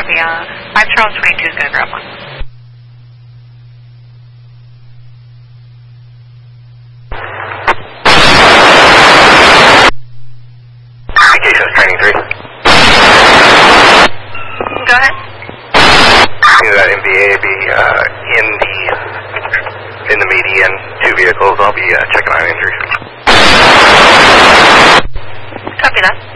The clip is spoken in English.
Copy. 5 Charles 22 is going to grab one. Communications training 3. Go ahead. That MVA be in the median, 2 vehicles. I'll be checking on injuries. Copy that.